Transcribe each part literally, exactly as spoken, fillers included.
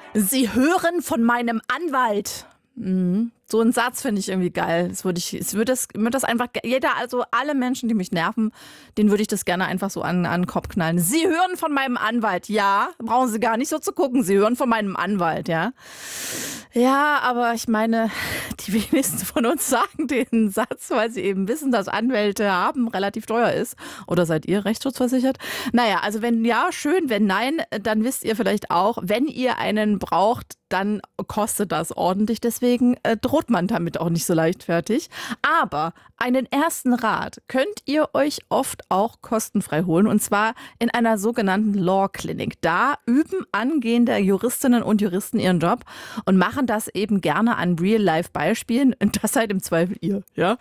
Sie hören von meinem Anwalt. Mhm. So ein Satz finde ich irgendwie geil. Das würde ich, es würde das, würde das einfach, jeder, also alle Menschen, die mich nerven, denen würde ich das gerne einfach so an, an den Kopf knallen. Sie hören von meinem Anwalt, ja. Brauchen Sie gar nicht so zu gucken. Sie hören von meinem Anwalt, ja. Ja, aber ich meine, die wenigsten von uns sagen den Satz, weil sie eben wissen, dass Anwälte haben relativ teuer ist. Oder seid ihr rechtsschutzversichert? Naja, also wenn ja, schön. Wenn nein, dann wisst ihr vielleicht auch, wenn ihr einen braucht, dann kostet das ordentlich. Deswegen äh, droht man damit auch nicht so leichtfertig. Aber einen ersten Rat könnt ihr euch oft auch kostenfrei holen. Und zwar in einer sogenannten Law Clinic. Da üben angehende Juristinnen und Juristen ihren Job und machen das eben gerne an Real-Life-Beispielen. Und das seid im Zweifel ihr. Ja?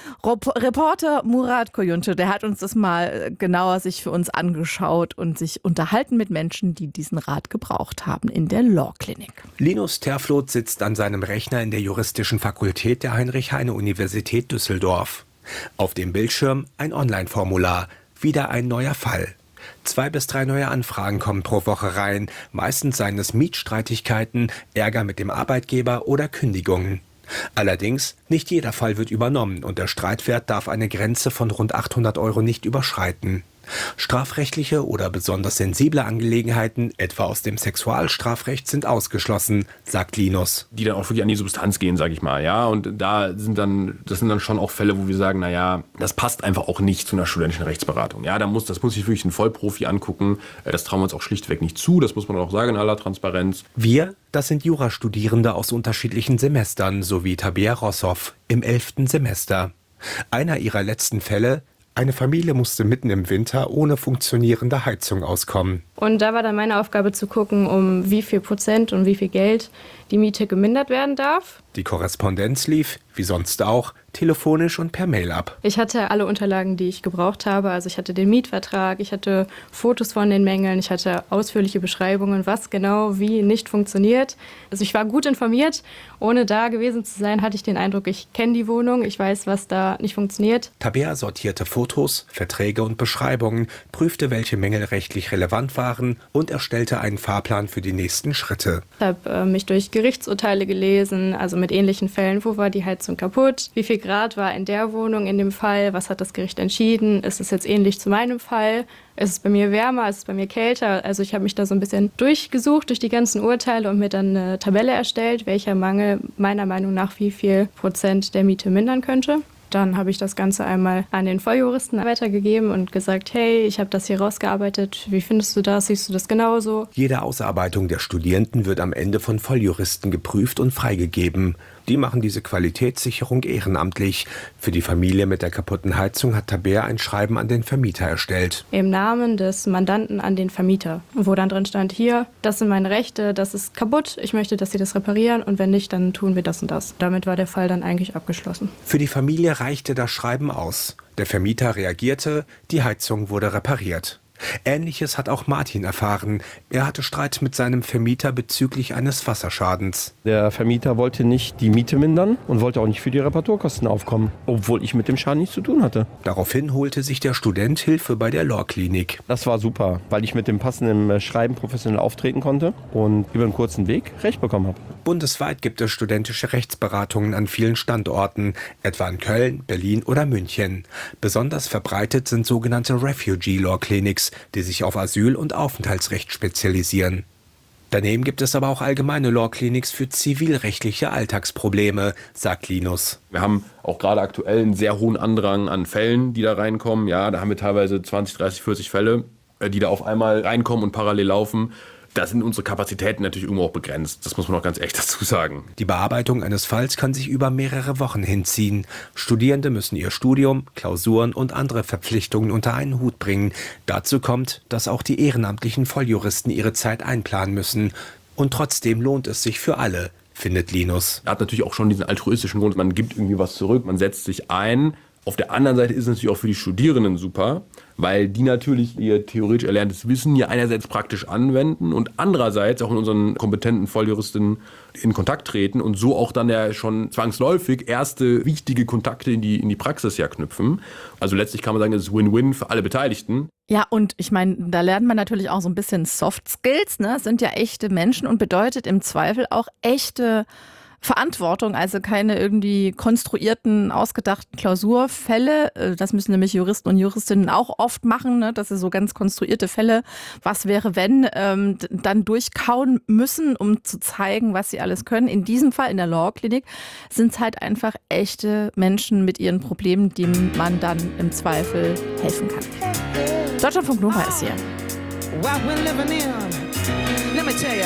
Reporter Murat Koyuncu, der hat uns das mal genauer sich für uns angeschaut und sich unterhalten mit Menschen, die diesen Rat gebraucht haben in der Law Clinic. Linus Terfloth sitzt an seinem Rechner in der juristischen Fakultät der Heinrich-Heine-Universität Düsseldorf. Auf dem Bildschirm ein Online-Formular, wieder ein neuer Fall. Zwei bis drei neue Anfragen kommen pro Woche rein. Meistens seien es Mietstreitigkeiten, Ärger mit dem Arbeitgeber oder Kündigungen. Allerdings, nicht jeder Fall wird übernommen und der Streitwert darf eine Grenze von rund achthundert Euro nicht überschreiten. Strafrechtliche oder besonders sensible Angelegenheiten, etwa aus dem Sexualstrafrecht, sind ausgeschlossen, sagt Linus. Die dann auch wirklich an die Substanz gehen, sage ich mal, ja. Und da sind dann, das sind dann schon auch Fälle, wo wir sagen, na ja, das passt einfach auch nicht zu einer studentischen Rechtsberatung. Ja, da muss, das muss sich wirklich ein Vollprofi angucken. Das trauen wir uns auch schlichtweg nicht zu. Das muss man auch sagen in aller Transparenz. Wir, das sind Jurastudierende aus unterschiedlichen Semestern, sowie Tabea Rossow im elften Semester. Einer ihrer letzten Fälle: eine Familie musste mitten im Winter ohne funktionierende Heizung auskommen. Und da war dann meine Aufgabe zu gucken, um wie viel Prozent und wie viel Geld die Miete gemindert werden darf. Die Korrespondenz lief, wie sonst auch, telefonisch und per Mail ab. Ich hatte alle Unterlagen, die ich gebraucht habe. Also ich hatte den Mietvertrag, ich hatte Fotos von den Mängeln, ich hatte ausführliche Beschreibungen, was genau wie nicht funktioniert. Also ich war gut informiert. Ohne da gewesen zu sein, hatte ich den Eindruck, ich kenne die Wohnung, ich weiß, was da nicht funktioniert. Tabea sortierte Fotos, Verträge und Beschreibungen, prüfte, welche Mängel rechtlich relevant waren und erstellte einen Fahrplan für die nächsten Schritte. Ich habe äh, mich durch Gerichtsurteile gelesen, also mit ähnlichen Fällen. Wo war die Heizung kaputt? Wie viel Grad war in der Wohnung in dem Fall? Was hat das Gericht entschieden? Ist es jetzt ähnlich zu meinem Fall? Ist es bei mir wärmer? Ist es bei mir kälter? Also ich habe mich da so ein bisschen durchgesucht durch die ganzen Urteile und mir dann eine Tabelle erstellt, welcher Mangel meiner Meinung nach wie viel Prozent der Miete mindern könnte. Dann habe ich das Ganze einmal an den Volljuristen weitergegeben und gesagt, hey, ich habe das hier rausgearbeitet, wie findest du das, siehst du das genauso? Jede Ausarbeitung der Studierenden wird am Ende von Volljuristen geprüft und freigegeben. Die machen diese Qualitätssicherung ehrenamtlich. Für die Familie mit der kaputten Heizung hat Tabea ein Schreiben an den Vermieter erstellt. Im Namen des Mandanten an den Vermieter, wo dann drin stand, hier, das sind meine Rechte, das ist kaputt, ich möchte, dass Sie das reparieren und wenn nicht, dann tun wir das und das. Damit war der Fall dann eigentlich abgeschlossen. Für die Familie reichte das Schreiben aus. Der Vermieter reagierte, die Heizung wurde repariert. Ähnliches hat auch Martin erfahren. Er hatte Streit mit seinem Vermieter bezüglich eines Wasserschadens. Der Vermieter wollte nicht die Miete mindern und wollte auch nicht für die Reparaturkosten aufkommen, obwohl ich mit dem Schaden nichts zu tun hatte. Daraufhin holte sich der Student Hilfe bei der Law Clinic. Das war super, weil ich mit dem passenden Schreiben professionell auftreten konnte und über einen kurzen Weg Recht bekommen habe. Bundesweit gibt es studentische Rechtsberatungen an vielen Standorten, etwa in Köln, Berlin oder München. Besonders verbreitet sind sogenannte Refugee Law Clinics, die sich auf Asyl- und Aufenthaltsrecht spezialisieren. Daneben gibt es aber auch allgemeine Law Clinics für zivilrechtliche Alltagsprobleme, sagt Linus. Wir haben auch gerade aktuell einen sehr hohen Andrang an Fällen, die da reinkommen. Ja, da haben wir teilweise zwanzig, dreißig, vierzig Fälle, die da auf einmal reinkommen und parallel laufen. Da sind unsere Kapazitäten natürlich irgendwo auch begrenzt. Das muss man auch ganz echt dazu sagen. Die Bearbeitung eines Falls kann sich über mehrere Wochen hinziehen. Studierende müssen ihr Studium, Klausuren und andere Verpflichtungen unter einen Hut bringen. Dazu kommt, dass auch die ehrenamtlichen Volljuristen ihre Zeit einplanen müssen. Und trotzdem lohnt es sich für alle, findet Linus. Er hat natürlich auch schon diesen altruistischen Grund. Man gibt irgendwie was zurück, man setzt sich ein. Auf der anderen Seite ist es natürlich auch für die Studierenden super, weil die natürlich ihr theoretisch erlerntes Wissen ja einerseits praktisch anwenden und andererseits auch in unseren kompetenten Volljuristinnen in Kontakt treten und so auch dann ja schon zwangsläufig erste wichtige Kontakte in die, in die Praxis ja knüpfen. Also letztlich kann man sagen, das ist Win-Win für alle Beteiligten. Ja, und ich meine, da lernt man natürlich auch so ein bisschen Soft Skills, ne? Es sind ja echte Menschen und bedeutet im Zweifel auch echte Verantwortung, also keine irgendwie konstruierten, ausgedachten Klausurfälle. Das müssen nämlich Juristen und Juristinnen auch oft machen, ne? Dass sie so ganz konstruierte Fälle, was wäre wenn, ähm, dann durchkauen müssen, um zu zeigen, was sie alles können. In diesem Fall in der Law-Klinik sind es halt einfach echte Menschen mit ihren Problemen, denen man dann im Zweifel helfen kann. Deutschlandfunk Nova ist hier. What we're living in, let me tell you.